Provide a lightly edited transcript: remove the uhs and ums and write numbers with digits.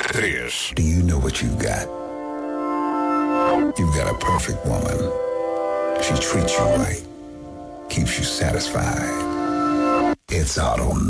3. Do you know what you've got? You've got a perfect woman. She treats you right. Keeps you satisfied. It's Auto